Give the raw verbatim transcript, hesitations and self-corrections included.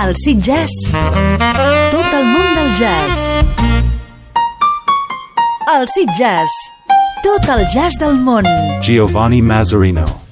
El Sitges. Tot el món del jazz. El Sitges. Tot el jazz del món. Giovanni Mazzarino.